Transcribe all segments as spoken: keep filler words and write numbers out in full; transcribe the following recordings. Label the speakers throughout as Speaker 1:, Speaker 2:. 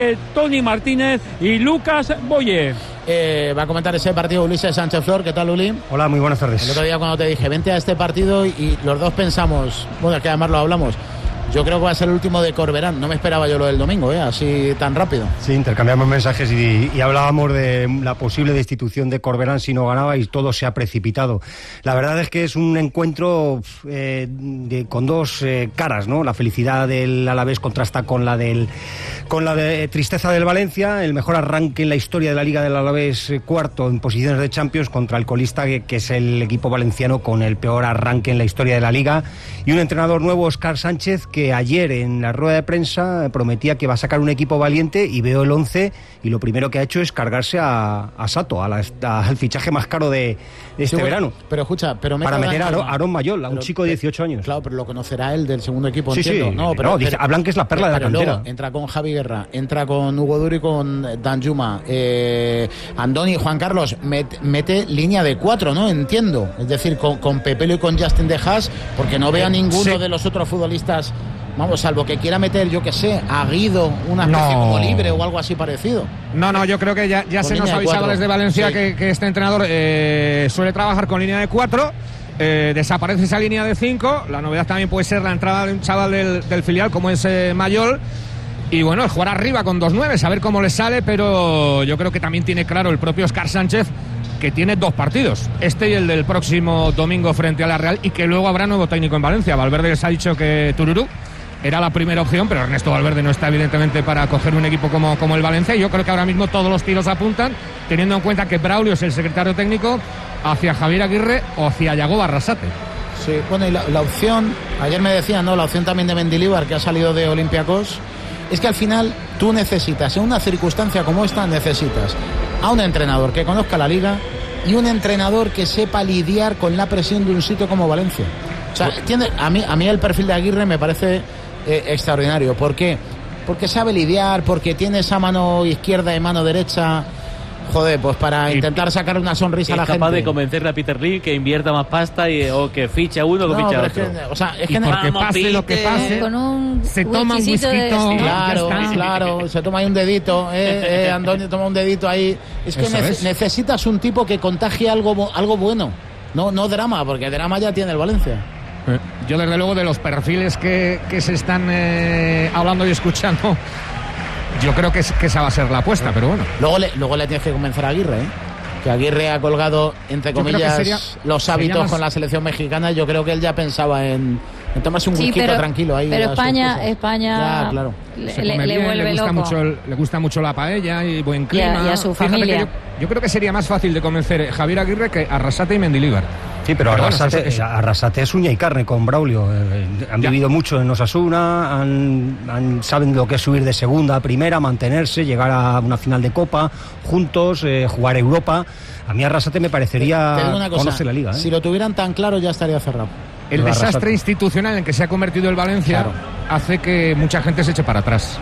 Speaker 1: Tony Martínez y Lucas Boyer.
Speaker 2: Eh, va a comentar ese partido Ulises Sánchez Flor. ¿Qué tal, Uli?
Speaker 3: Hola, muy buenas tardes.
Speaker 2: El otro día cuando te dije, vente a este partido, y los dos pensamos, bueno, es que además lo hablamos, yo creo que va a ser el último de Corberán. No me esperaba yo lo del domingo, ¿eh? Así tan rápido.
Speaker 3: Sí, intercambiamos mensajes y, y hablábamos de la posible destitución de Corberán si no ganaba, y todo se ha precipitado. La verdad es que es un encuentro eh, de, con dos eh, caras, ¿no? La felicidad del Alavés contrasta con la del con la de tristeza del Valencia. El mejor arranque en la historia de la Liga del Alavés, eh, cuarto en posiciones de Champions, contra el colista que, que es el equipo valenciano con el peor arranque en la historia de la Liga. Y un entrenador nuevo, Óscar Sánchez, que que ayer en la rueda de prensa prometía que va a sacar un equipo valiente, y veo el once y lo primero que ha hecho es cargarse a, a Sato, a la, a, al fichaje más caro de, de este sí, bueno, verano.
Speaker 2: Pero escucha, pero me
Speaker 3: para meter a Aarón Mayol, a un pero, chico de dieciocho años.
Speaker 2: Claro, pero lo conocerá él del segundo equipo,
Speaker 3: sí,
Speaker 2: entiendo.
Speaker 3: Sí,
Speaker 2: no, pero,
Speaker 3: no, dice,
Speaker 2: pero,
Speaker 3: hablan que es la perla
Speaker 2: pero,
Speaker 3: de la cantera.
Speaker 2: Luego, entra con Javi Guerra, entra con Hugo Duro y con Danjuma. Eh, Andoni, Juan Carlos, met, mete línea de cuatro, ¿no? Entiendo. Es decir, con, con Pepelo y con Justin De Haas, porque no veo a ninguno sí. de los otros futbolistas. Vamos, salvo que quiera meter, yo que sé, a Guido, una especie no. como libre o algo así parecido.
Speaker 4: No, no, yo creo que ya, ya se nos ha avisado desde Valencia sí. que, que este entrenador eh, suele trabajar con línea de cuatro. Eh, desaparece esa línea de cinco. La novedad también puede ser la entrada de un chaval del, del filial como es eh, Mayol. Y bueno, jugar arriba con dos nueve, a ver cómo le sale, pero yo creo que también tiene claro el propio Óscar Sánchez que tiene dos partidos, este y el del próximo domingo frente a la Real, y que luego habrá nuevo técnico en Valencia. Valverde les ha dicho que Tururú era la primera opción, pero Ernesto Valverde no está evidentemente para coger un equipo como, como el Valencia, y yo creo que ahora mismo todos los tiros apuntan, teniendo en cuenta que Braulio es el secretario técnico, hacia Javier Aguirre o hacia Yagoba Arrasate.
Speaker 2: Sí, bueno, y la, la opción, ayer me decían, ¿no? La opción también de Mendilibar, que ha salido de Olympiacos, es que al final tú necesitas, en una circunstancia como esta, necesitas a un entrenador que conozca la liga y un entrenador que sepa lidiar con la presión de un sitio como Valencia. O sea, ¿entiendes? A mí, a mí el perfil de Aguirre me parece eh, extraordinario. ¿Por qué? Porque sabe lidiar, porque tiene esa mano izquierda y mano derecha. Joder, pues para intentar sacar una sonrisa a la gente.
Speaker 5: Es capaz de convencerle a Peter Lee que invierta más pasta y, o que fiche a uno o que
Speaker 2: no,
Speaker 5: fiche a otro.
Speaker 2: Es que, o sea, es
Speaker 4: y
Speaker 2: que
Speaker 4: porque
Speaker 2: no,
Speaker 4: pase
Speaker 2: pite,
Speaker 4: lo que pase,
Speaker 6: con un
Speaker 4: se toma un whiskito.
Speaker 6: De...
Speaker 2: Claro, claro, se toma ahí un dedito, eh, eh, Antonio toma un dedito ahí. Es que ne- es. necesitas un tipo que contagie algo, algo bueno, no, no drama, porque drama ya tiene el Valencia.
Speaker 4: Eh, yo desde luego de los perfiles que, que se están eh, hablando y escuchando, yo creo que, es, que esa va a ser la apuesta, pero bueno.
Speaker 2: Luego le, luego le tienes que convencer a Aguirre, ¿eh? Que Aguirre ha colgado, entre comillas, sería, los hábitos más... con la selección mexicana. Yo creo que él ya pensaba en, en tomarse un whisky sí, tranquilo ahí.
Speaker 6: Pero España, España
Speaker 2: ya, claro.
Speaker 6: le, le, le
Speaker 4: bien,
Speaker 6: vuelve
Speaker 4: le gusta
Speaker 6: loco.
Speaker 4: Mucho el, le gusta mucho la paella y buen clima.
Speaker 6: Y a, y a su familia.
Speaker 4: Yo, yo creo que sería más fácil de convencer Javier Aguirre que Arrasate y Mendilibar.
Speaker 3: Sí, pero, pero Arrasate, bueno, es, Arrasate es uña y carne con Braulio. Eh, han ya. vivido mucho en Osasuna, han, han, saben lo que es subir de segunda a primera, mantenerse, llegar a una final de Copa juntos, eh, jugar Europa. A mí Arrasate me parecería
Speaker 2: te, te una cosa,
Speaker 3: conoce la liga. ¿eh?
Speaker 2: Si lo tuvieran tan claro ya estaría cerrado.
Speaker 4: El
Speaker 3: Pero
Speaker 4: desastre
Speaker 3: Arrasate.
Speaker 4: institucional en que se ha convertido el Valencia claro. hace que mucha gente se eche para atrás.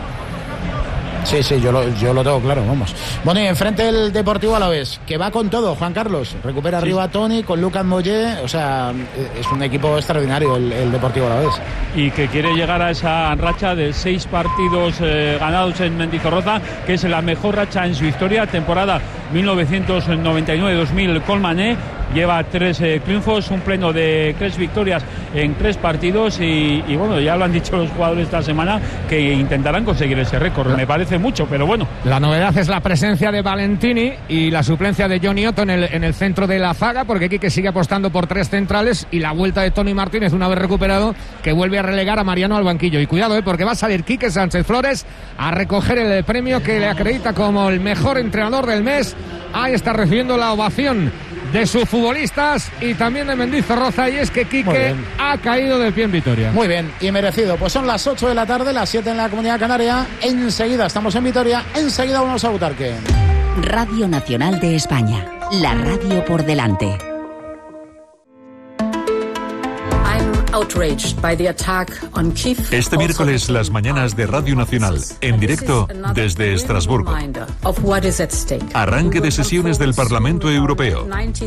Speaker 2: Sí, sí, yo lo, yo lo tengo claro, vamos. Bueno, y enfrente el Deportivo Alavés, que va con todo, Juan Carlos. Recupera sí. arriba a Tony con Lucas Mollé. O sea, es un equipo extraordinario el, el Deportivo Alavés.
Speaker 1: Y que quiere llegar a esa racha de seis partidos eh, ganados en Mendizorroza, que es la mejor racha en su historia. Temporada mil novecientos noventa y nueve dos mil Colmané. Lleva tres eh, triunfos, un pleno de tres victorias en tres partidos y, y bueno, ya lo han dicho los jugadores esta semana que intentarán conseguir ese récord. Me parece mucho, pero bueno.
Speaker 4: La novedad es la presencia de Valentini y la suplencia de Johnny Otto en el, en el centro de la zaga, porque Quique sigue apostando por tres centrales, y la vuelta de Tony Martínez una vez recuperado, que vuelve a relegar a Mariano al banquillo. Y cuidado, eh, porque va a salir Quique Sánchez Flores a recoger el premio que le acredita como el mejor entrenador del mes. Ahí está recibiendo la ovación de sus futbolistas y también de Mendizorroza, y es que Quique ha caído del pie en Vitoria.
Speaker 2: Muy bien, y merecido. Pues son las ocho de la tarde, las siete en la Comunidad Canaria. Enseguida estamos en Vitoria, enseguida vamos a Butarque.
Speaker 7: Radio Nacional de España, la radio por delante.
Speaker 8: I'm Este miércoles, las mañanas de Radio Nacional, en directo desde Estrasburgo. Arranque de sesiones del Parlamento Europeo.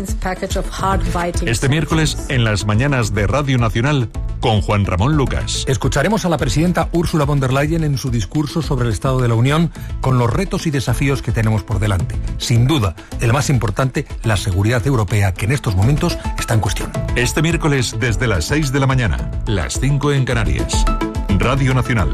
Speaker 8: Este miércoles, en las mañanas de Radio Nacional, con Juan Ramón Lucas.
Speaker 9: Escucharemos a la presidenta Ursula von der Leyen en su discurso sobre el Estado de la Unión, con los retos y desafíos que tenemos por delante. Sin duda, el más importante, la seguridad europea, que en estos momentos está en cuestión.
Speaker 8: Este miércoles, desde las seis de la mañana, las cinco en Canarias. Radio Nacional.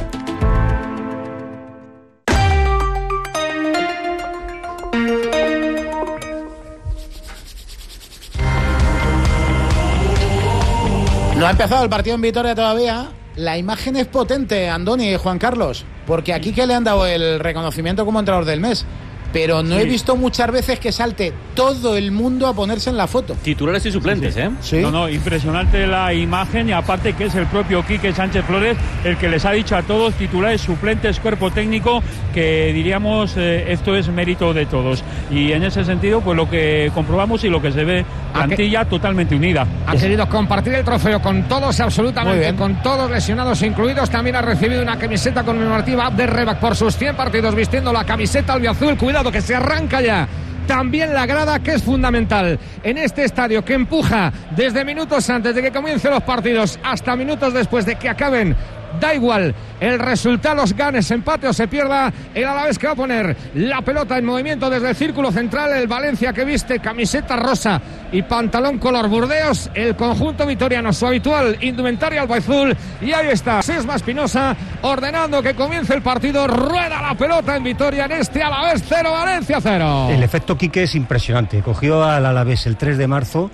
Speaker 2: No ha empezado el partido en Vitoria todavía. La imagen es potente, Andoni y Juan Carlos, porque aquí que le han dado el reconocimiento como entrenador del mes, pero no sí. he visto muchas veces que salte todo el mundo a ponerse en la foto.
Speaker 5: Titulares y suplentes,
Speaker 1: sí, sí.
Speaker 5: ¿eh?
Speaker 1: Sí. No, no, impresionante la imagen, y aparte que es el propio Quique Sánchez Flores el que les ha dicho a todos, titulares, suplentes, cuerpo técnico, que diríamos eh, esto es mérito de todos. Y en ese sentido, pues lo que comprobamos y lo que se ve, plantilla totalmente unida.
Speaker 4: Ha querido compartir el trofeo con todos, absolutamente, con todos, lesionados incluidos. También ha recibido una camiseta conmemorativa Abder Rebak por sus cien partidos vistiendo la camiseta albiazul. Cuidado que se arranca ya también la grada, que es fundamental en este estadio, que empuja desde minutos antes de que comiencen los partidos hasta minutos después de que acaben. Da igual el resultado, los ganes, empate o se pierda, el Alavés que va a poner la pelota en movimiento desde el círculo central, el Valencia que viste camiseta rosa y pantalón color burdeos, el conjunto vitoriano su habitual indumentaria albiazul, y ahí está Sesma Espinosa ordenando que comience el partido. Rueda la pelota en Vitoria en este Alavés cero, Valencia cero.
Speaker 3: El efecto Quique es impresionante. Cogió al Alavés el tres de marzo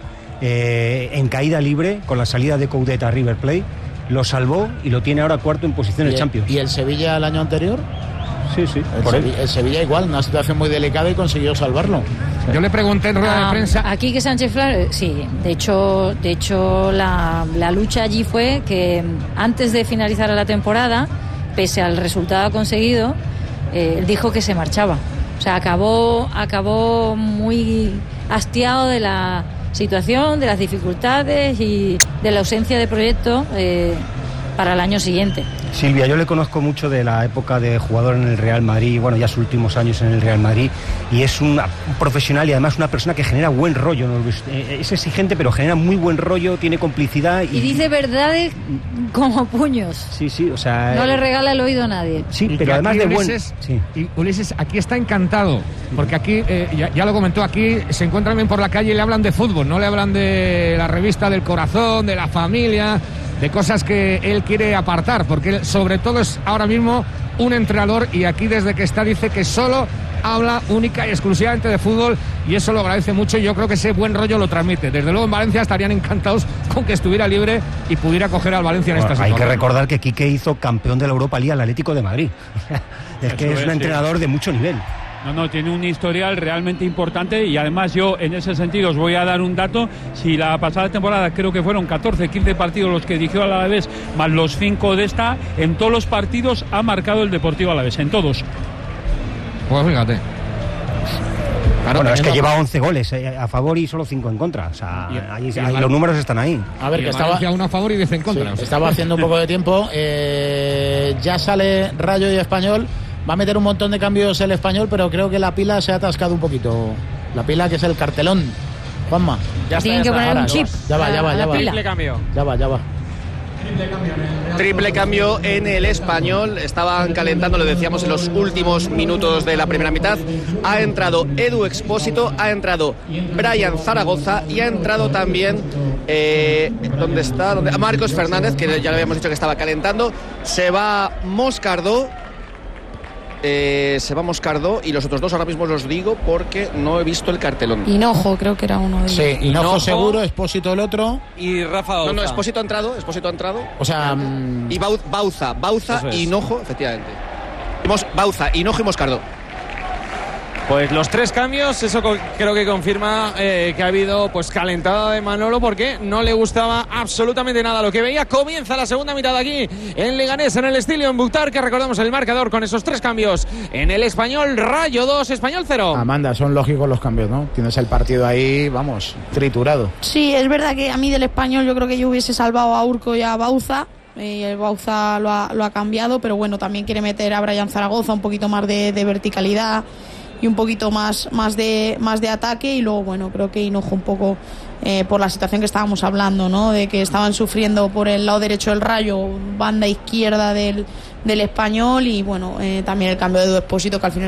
Speaker 3: eh, en caída libre con la salida de Coudet a River Plate. Lo salvó y lo tiene ahora cuarto en posiciones Champions.
Speaker 2: ¿Y el Sevilla el año anterior?
Speaker 3: Sí, sí.
Speaker 2: El, Sevi- el Sevilla igual, una situación muy delicada y consiguió salvarlo.
Speaker 4: Yo le pregunté en rueda
Speaker 6: ah,
Speaker 4: de prensa.
Speaker 6: Aquí que Sánchez Flores, sí. De hecho, de hecho la, la lucha allí fue que antes de finalizar la temporada, pese al resultado conseguido, eh, él dijo que se marchaba. O sea, acabó, acabó muy hastiado de la situación, de las dificultades y de la ausencia de proyecto eh, para el año siguiente.
Speaker 3: Silvia, yo le conozco mucho de la época de jugador en el Real Madrid, bueno, ya sus últimos años en el Real Madrid, y es un, un profesional y además una persona que genera buen rollo, ¿no? Es exigente, pero genera muy buen rollo, tiene complicidad. Y,
Speaker 6: y dice verdades como puños.
Speaker 3: Sí, sí, o sea...
Speaker 6: No le regala el oído a nadie.
Speaker 3: Sí,
Speaker 4: y
Speaker 3: pero además de buen...
Speaker 4: Ulises,
Speaker 3: sí.
Speaker 4: y Ulises aquí está encantado, porque aquí, eh, ya, ya lo comentó, aquí se encuentran bien por la calle y le hablan de fútbol, no le hablan de la revista del corazón, de la familia, de cosas que él quiere apartar, porque él sobre todo es ahora mismo un entrenador, y aquí desde que está dice que solo habla única y exclusivamente de fútbol, y eso lo agradece mucho, y yo creo que ese buen rollo lo transmite. Desde luego en Valencia estarían encantados con que estuviera libre y pudiera coger al Valencia en
Speaker 3: bueno,
Speaker 4: esta
Speaker 3: hay
Speaker 4: situación.
Speaker 3: que recordar que Quique hizo campeón de la Europa League al Atlético de Madrid. Es que
Speaker 1: Eso
Speaker 3: es un
Speaker 1: es,
Speaker 3: entrenador
Speaker 1: sí.
Speaker 3: de mucho nivel.
Speaker 1: No, no, tiene un historial realmente importante, y además yo en ese sentido os voy a dar un dato. Si la pasada temporada creo que fueron catorce, quince partidos los que dirigió al Alavés, más los cinco de esta, en todos los partidos ha marcado el Deportivo Alavés, en todos.
Speaker 4: Pues fíjate.
Speaker 3: Claro, bueno, es que lleva once goles eh, a favor y solo cinco en contra. O sea,
Speaker 4: y,
Speaker 3: ahí,
Speaker 4: y
Speaker 3: ahí los números están ahí.
Speaker 2: A ver, que estaba
Speaker 4: uno a favor y diez en contra.
Speaker 2: Sí,
Speaker 4: o sea.
Speaker 2: estaba haciendo un poco de tiempo. Eh, ya sale Rayo y Español. Va a meter un montón de cambios el Español, pero creo que la pila se ha atascado un poquito. La pila que es el cartelón. Juanma, ya
Speaker 6: Tienen
Speaker 2: está,
Speaker 6: que
Speaker 2: ya
Speaker 6: poner
Speaker 2: está.
Speaker 6: un chip.
Speaker 2: Ya va, ya va, ya va.
Speaker 10: Triple cambio.
Speaker 2: Ya va, ya va.
Speaker 10: Triple cambio en el Español. Estaban calentando, lo decíamos, en los últimos minutos de la primera mitad. Ha entrado Edu Expósito, ha entrado Brian Zaragoza y ha entrado también eh, ¿dónde está? ¿Dónde? Marcos Fernández, que ya le habíamos dicho que estaba calentando. Se va Moscardó. Eh, se va Moscardó, y los otros dos ahora mismo los digo porque no he visto el cartelón.
Speaker 6: Hinojo, creo que era uno de ellos.
Speaker 2: Sí, Hinojo,
Speaker 10: Hinojo
Speaker 2: seguro, Expósito el otro.
Speaker 10: Y Rafa Bauza. No, no, Expósito ha entrado, Expósito ha entrado.
Speaker 2: O sea...
Speaker 10: Y Bau, Bauza, Bauza, es. Hinojo, efectivamente. Bauza, Hinojo y Moscardó.
Speaker 11: Pues los tres cambios, eso co- creo que confirma eh, que ha habido pues calentada de Manolo, porque no le gustaba absolutamente nada lo que veía. Comienza la segunda mitad aquí en Leganés, en el Estilo, en Butar, que recordamos el marcador con esos tres cambios. En el Español, Rayo dos, Español cero.
Speaker 2: Amanda, son lógicos los cambios, ¿no? Tienes el partido ahí, vamos, triturado.
Speaker 12: Sí, es verdad que a mí del Español yo creo que yo hubiese salvado a Urco y a Bauza. Y el Bauza lo ha, lo ha cambiado, pero bueno, también quiere meter a Brian Zaragoza un poquito más de, de verticalidad y un poquito más, más, de, más de ataque. Y luego, bueno, creo que Hinojo un poco eh, por la situación que estábamos hablando, ¿no? De que estaban sufriendo por el lado derecho del Rayo, banda izquierda del, del Español, y bueno, eh, también el cambio de Edu Expósito, que al final